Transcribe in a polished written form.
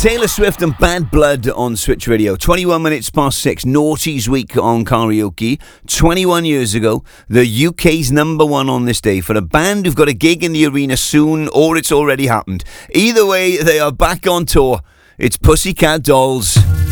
Taylor Swift and Bad Blood on Switch Radio. 21 minutes past 6. Naughty's Week on karaoke. 21 years ago, the UK's number one on this day for a band who've got a gig in the arena soon, or it's already happened. Either way, they are back on tour. It's Pussycat Dolls.